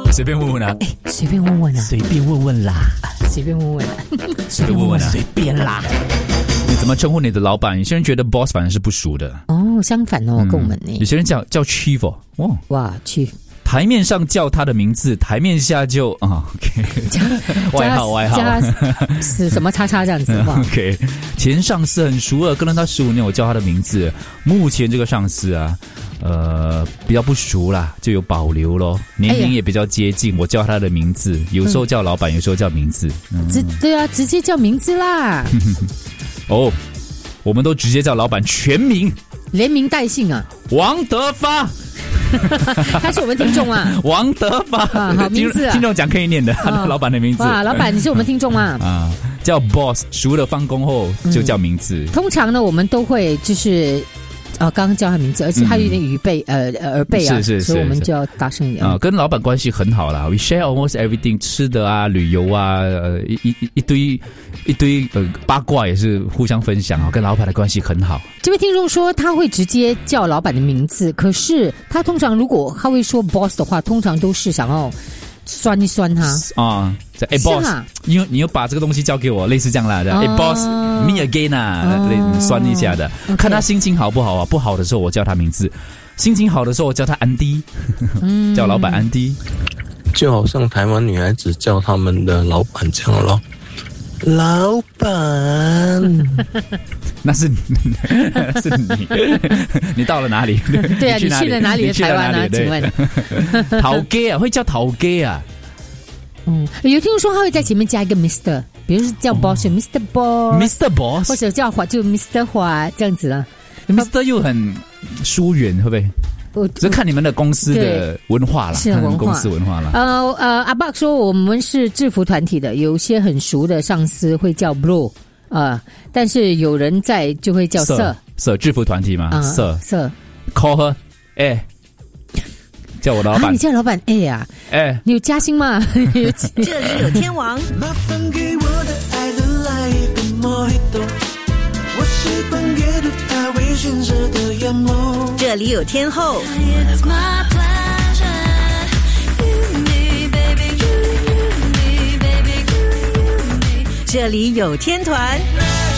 随便问问啊， 随便问问啊， 随便问问啦， 随便问问啊， 随便问问啊， 随便啦。 你怎么称呼你的老板？有些人觉得 boss 反而是不熟的。 哦，相反哦，跟我们呢。 有些人叫 chief 哦， 哇，chief。 台面上叫他的名字，台面下就OK， 外号加是什么叉叉这样子 OK， 前上司很熟了，跟了他15年，我叫他的名字。目前这个上司啊，比较不熟啦，就有保留咯。年龄也比较接近，我叫他的名字，有时候叫老板，有时候叫名字。 对啊，直接叫名字啦。 哦，我们都直接叫老板全名， 连名带姓啊。 王德发。 他是我们听众啊， 王德发， 好名字啊， 听众讲可以念的，他的老板的名字。 哇，老板你是我们听众啊， 叫 boss， 熟了放工后就叫名字。 通常呢，我们都会就是刚刚叫他名字，而且他有点耳背啊， 是， 所以我们就要大声一点啊。 跟老板关系很好啦 ，we share almost everything， 吃的啊，旅游啊，一堆八卦也是互相分享啊，跟老板的关系很好。 这位听众说他会直接叫老板的名字，可是他通常如果他会说 boss 的话，通常都是想要酸一酸他啊。boss， 你又把这个东西交给我，类似这样啦。boss，me again 啊，酸一下的。看他心情好不好啊？不好的时候我叫他名字，心情好的时候我叫他安迪，叫老板安迪。 就好像台湾女孩子叫他们的老板这样咯。老板， 那是你，你到了哪里？ 对啊，你去了哪里的台湾啊？请问， 陶哥啊，会叫陶哥啊？ 有听说他会在前面加一个 Mr， 比如说叫 Boss，Mr. Boss，Mr. Boss， 或者叫华就 Mr. 华这样子啊。 Mr. 又很疏远，会不会？这看你们的公司的文化啦， 是文化， 公司文化啦。 阿爸说我们是制服团体的，有些很熟的上司会叫 Bro 但是有人在就会叫 Sir 制服团体嘛，Sir call her 叫我的老板， 你叫老板啊？你有加薪吗？ 这里有天王，麻烦给我的爱的来一个 Mojito， 我习惯阅读他微醺着的眼眸。这里有天后，这里有天团。